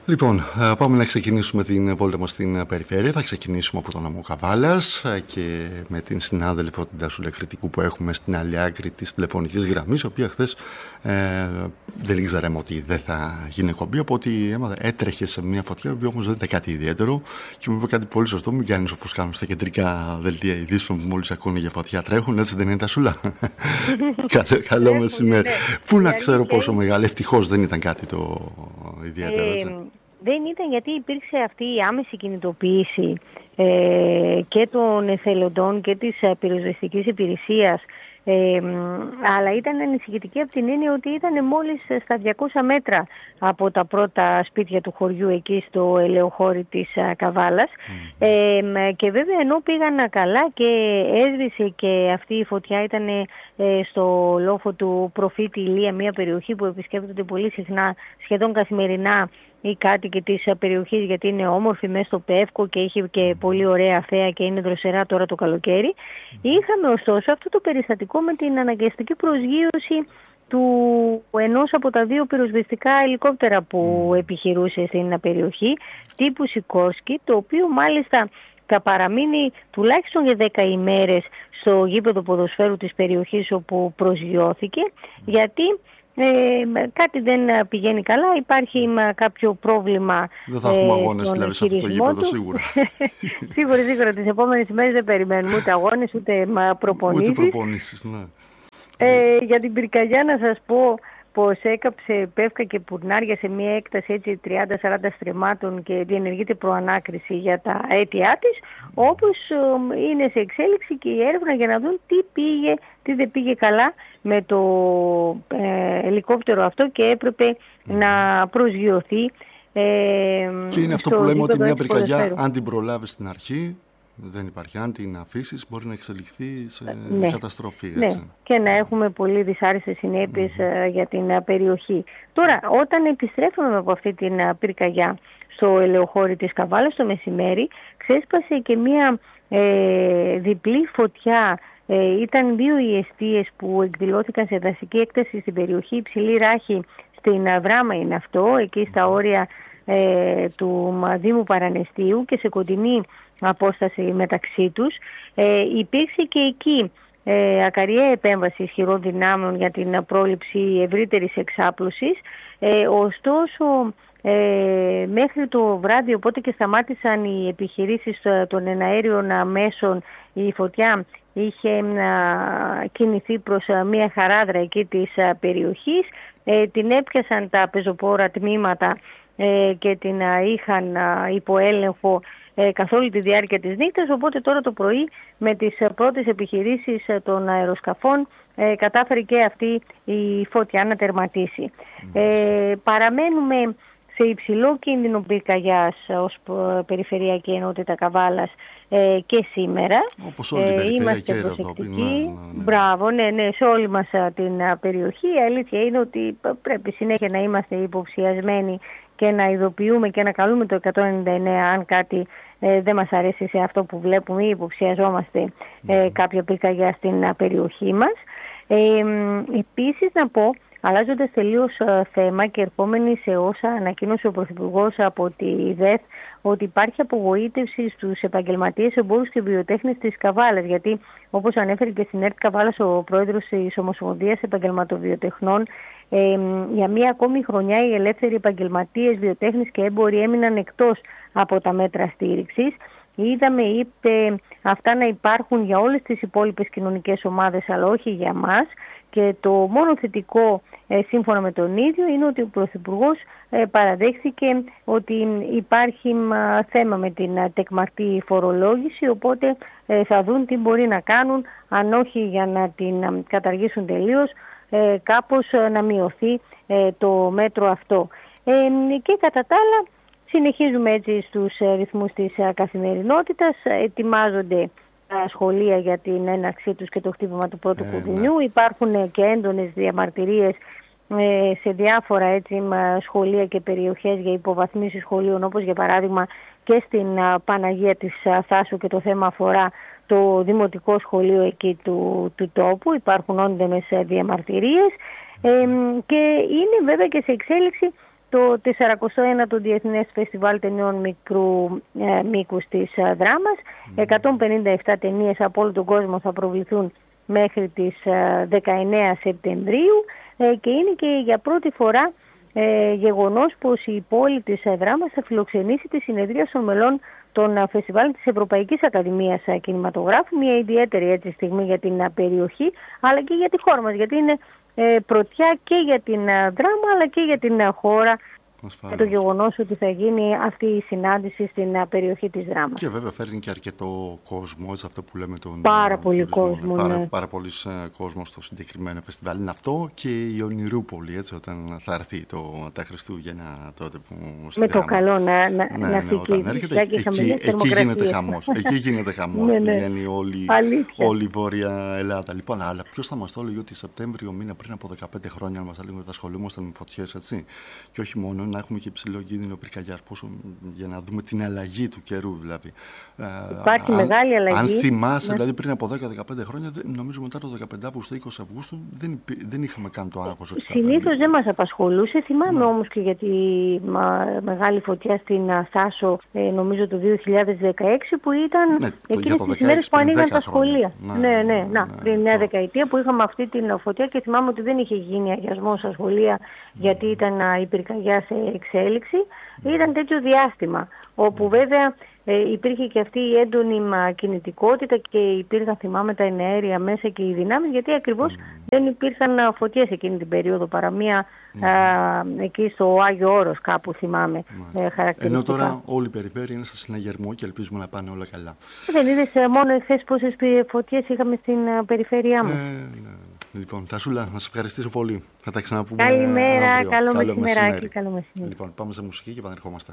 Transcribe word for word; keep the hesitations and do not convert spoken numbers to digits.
Λοιπόν, πάμε να ξεκινήσουμε την βόλτα μας στην περιφέρεια. Θα ξεκινήσουμε από τον νομό Καβάλας και με την συνάδελφο την Τασούλα Κρητικού που έχουμε στην άλλη άκρη της τηλεφωνικής γραμμής, η οποία χθες ε, δεν ήξεραμε ότι δεν θα γίνει εκπομπή, οπότε έμαθα, έτρεχε σε μια φωτιά, η οποία όμως δεν ήταν κάτι ιδιαίτερο και μου είπε κάτι πολύ σωστό. Μην κάνεις όπως κάνουν στα κεντρικά δελτία ειδήσεων που μόλις ακούνε για φωτιά τρέχουν, έτσι δεν είναι, Τασούλα? καλό καλό μεσημέρι. Πού να ξέρω πόσο μεγάλη, ευτυχώς δεν ήταν κάτι το ιδιαίτερο, έτσι. Δεν ήταν, γιατί υπήρξε αυτή η άμεση κινητοποίηση ε, και των εθελοντών και της πυροσβεστικής υπηρεσίας, ε, αλλά ήταν ανησυχητική από την έννοια ότι ήταν μόλις στα διακόσια μέτρα από τα πρώτα σπίτια του χωριού εκεί στο ελαιοχώρι της Καβάλας. Mm. Ε, και βέβαια ενώ πήγαν καλά και έσβησε και αυτή η φωτιά, ήταν ε, στο λόφο του Προφήτη Ηλία, μια περιοχή που επισκέπτονται πολύ συχνά, σχεδόν καθημερινά, οι κάτοικοι της περιοχής, γιατί είναι όμορφη μέσα στο Πεύκο και έχει και πολύ ωραία θέα και είναι δροσερά τώρα το καλοκαίρι. Είχαμε ωστόσο αυτό το περιστατικό με την αναγκαστική προσγείωση του ενός από τα δύο πυροσβεστικά ελικόπτερα που επιχειρούσε στην περιοχή, τύπου Σικόρσκι, το οποίο μάλιστα θα παραμείνει τουλάχιστον για δέκα ημέρες στο γήπεδο ποδοσφαίρου της περιοχής όπου προσγειώθηκε, γιατί Ε, κάτι δεν πηγαίνει καλά, υπάρχει κάποιο πρόβλημα. Δεν θα έχουμε ε, αγώνες δηλαδή σε αυτό το γήπεδο σίγουρα. Σίγουρα, σίγουρα τις επόμενες ημέρες δεν περιμένουμε ούτε αγώνες ούτε προπονήσεις. Ούτε προπονήσεις, ναι. Ε, για την πυρκαγιά να σας πω πως έκαψε πεύκα και πουρνάρια σε μια έκταση έτσι τριάντα σαράντα στρεμμάτων και διενεργείται προανάκριση για τα αίτια της, όπως ε, είναι σε εξέλιξη και η έρευνα για να δουν τι πήγε, τι δεν πήγε καλά με το ε, ελικόπτερο αυτό και έπρεπε να προσγειωθεί. Ε, και είναι αυτό που λέμε ότι μια πυρκαγιά, αν την προλάβεις στην αρχή, δεν υπάρχει. Αν την αφήσεις, μπορεί να εξελιχθεί σε ναι. καταστροφή. Έτσι. Ναι, και να έχουμε πολύ δυσάρεστες συνέπειες mm-hmm. για την uh, περιοχή. Τώρα, όταν επιστρέφουμε από αυτή την uh, πυρκαγιά στο ελαιοχώρι της Καβάλας το μεσημέρι, ξέσπασε και μία ε, διπλή φωτιά. Ε, ήταν δύο οι εστίες που εκδηλώθηκαν σε δασική έκταση στην περιοχή. Υψηλή Ράχη στην uh, Βράμα είναι αυτό, εκεί στα όρια ε, του uh, Δήμου Παρανεστίου και σε κοντινή απόσταση μεταξύ τους. Ε, υπήρξε και εκεί ε, ακαριαία επέμβαση ισχυρών δυνάμεων για την πρόληψη ευρύτερης εξάπλωσης. Ε, ωστόσο, ε, μέχρι το βράδυ, οπότε και σταμάτησαν οι επιχειρήσεις των εναέριων μέσων, η φωτιά είχε α, κινηθεί προς α, μια χαράδρα εκεί της α, περιοχής. Ε, την έπιασαν τα πεζοπόρα τμήματα ε, και την α, είχαν α, υπό έλεγχο Ε, καθ' όλη τη διάρκεια της νύχτας, οπότε τώρα το πρωί με τις πρώτες επιχειρήσεις των αεροσκαφών ε, κατάφερε και αυτή η φωτιά να τερματίσει. Ε, παραμένουμε σε υψηλό κίνδυνο πυρκαγιάς ως Περιφερειακή Ενότητα Καβάλας ε, και σήμερα. Όπως όλη την ε, είμαστε προσεκτικοί. Ναι, ναι. Μπράβο, ναι, ναι, σε όλη μας την περιοχή. Η αλήθεια είναι ότι πρέπει συνέχεια να είμαστε υποψιασμένοι και να ειδοποιούμε και να καλούμε το εκατόν ενενήντα εννέα αν κάτι ε, δεν μας αρέσει σε αυτό που βλέπουμε ή υποψιαζόμαστε ε, κάποια πυρκαγιά στην α, περιοχή μας. Ε, επίσης να πω, αλλάζοντας τελείως ε, θέμα και ερχόμενοι σε όσα ανακοίνωσε ο Πρωθυπουργός από τη ΔΕΘ, ότι υπάρχει απογοήτευση στους επαγγελματίες εμπόρους και βιοτέχνες της Καβάλας, γιατί όπως ανέφερε και στην ΕΡΤ Καβάλας ο πρόεδρος της Ομοσπονδίας Επαγγελματοβιοτεχνών, Ε, για μία ακόμη χρονιά οι ελεύθεροι επαγγελματίες, βιοτέχνες και έμποροι έμειναν εκτός από τα μέτρα στήριξης. Είδαμε, είπε, αυτά να υπάρχουν για όλες τις υπόλοιπες κοινωνικές ομάδες, αλλά όχι για μας. Και το μόνο θετικό, ε, σύμφωνα με τον ίδιο, είναι ότι ο Πρωθυπουργός ε, παραδέχθηκε ότι υπάρχει μα, θέμα με την α, τεκμαρτή φορολόγηση, οπότε ε, θα δουν τι μπορεί να κάνουν, αν όχι για να την α, καταργήσουν τελείως, Ε, κάπως ε, να μειωθεί ε, το μέτρο αυτό. Ε, και κατά τα άλλα συνεχίζουμε έτσι στους ε, ρυθμούς της ε, καθημερινότητας. Ετοιμάζονται τα σχολεία για την έναρξή τους και το χτύπημα του πρώτου ε, κουδουνιού. Ναι. Υπάρχουν ε, και έντονες διαμαρτυρίες ε, σε διάφορα έτσι, σχολεία και περιοχές για υποβαθμίσεις σχολείων, όπως για παράδειγμα και στην ε, Παναγία της ε, Θάσου, και το θέμα αφορά το δημοτικό σχολείο εκεί του, του τόπου. Υπάρχουν έντονες διαμαρτυρίες ε, και είναι βέβαια και σε εξέλιξη το τεσσαρακοστό ένατο Διεθνές Φεστιβάλ Ταινιών Μικρού ε, Μήκους της ε, Δράμας. Mm. εκατόν πενήντα επτά ταινίες από όλο τον κόσμο θα προβληθούν μέχρι τις ε, δεκαεννέα Σεπτεμβρίου ε, και είναι και για πρώτη φορά ε, γεγονός πως η πόλη της ε, Δράμας θα φιλοξενήσει τη συνεδρία των μελών των ε, φεστιβάλ της Ευρωπαϊκής Ακαδημίας ε, Κινηματογράφου, μια ιδιαίτερη έτσι στιγμή για την ε, περιοχή αλλά και για τη χώρα μας, γιατί είναι ε, πρωτιά και για την ε, Δράμα αλλά και για την ε, χώρα. Με το γεγονός ότι θα γίνει αυτή η συνάντηση στην uh, περιοχή της Δράμας. Και βέβαια φέρνει και αρκετό κόσμο, έτσι, αυτό που λέμε τον πάρα πολύ κόσμο. Πάρα, ναι. πάρα πολύ uh, κόσμο στο συγκεκριμένο φεστιβάλ. Είναι αυτό και η Ονειρούπολη, έτσι, όταν θα έρθει το, τα Χριστούγεννα τότε που στη Με Δράμα. το καλό να, να, ναι, να φύγει. Ναι, έρχεται, εκεί, εκεί, εκεί γίνεται χαμός. Εκεί γίνεται χαμός. ναι, ναι. Πηγαίνει όλη, όλη η Βόρεια Ελλάδα. Λοιπόν, αλλά ποιος θα μας το έλεγε ότι Σεπτέμβριο μήνα πριν από δεκαπέντε χρόνια, αν μας έλεγε ότι θα ασχολούμασταν με φωτιές, έτσι. Και όχι μόνο, να έχουμε και υψηλό κίνδυνο πυρκαγιάς, πόσο, για να δούμε την αλλαγή του καιρού δηλαδή. Υπάρχει αν, μεγάλη αλλαγή. Αν θυμάσαι, ναι. δηλαδή πριν από δέκα με δεκαπέντε χρόνια, νομίζω μετά το δεκαπέντε Αυγούστου, είκοσι Αυγούστου, δεν, δεν είχαμε καν το άγχος. Συνήθως δεν μας απασχολούσε. Θυμάμαι ναι. όμως και για τη μα, μεγάλη φωτιά στην Θάσο, ε, νομίζω το δύο χιλιάδες δεκαέξι, που ήταν ναι, εκείνες τις ημέρες που ανοίγαν τα σχολεία. Ναι, ναι, ναι, ναι, ναι. Πριν μια ναι. δεκαετία που είχαμε αυτή την φωτιά και θυμάμαι ότι δεν είχε γίνει αγιασμός στα σχολεία γιατί ήταν η πυρκαγιά σε εξέλιξη. Ήταν τέτοιο διάστημα, όπου βέβαια ε, υπήρχε και αυτή η έντονη μα, κινητικότητα και υπήρχαν, θυμάμαι, τα εναέρια μέσα και οι δυνάμεις, γιατί ακριβώς mm. δεν υπήρχαν α, φωτιές εκείνη την περίοδο, παρά μία mm. α, εκεί στο Άγιο Όρος κάπου, θυμάμαι, mm. ε, χαρακτηριστικά. Ενώ τώρα όλη η περιφέρεια είναι σε συναγερμό και ελπίζουμε να πάνε όλα καλά. Δεν είδες ε, μόνο εχθές πόσες φωτιές είχαμε στην α, περιφέρειά μας. Ε, ναι. Λοιπόν, Τασούλα, να σε ευχαριστήσω πολύ. Θα τα ξαναπούμε. Καλημέρα, αύριο. καλό, Καλό μεσημεράκι. Καλό μεσημέρι. Λοιπόν, πάμε σε μουσική και επανερχόμαστε.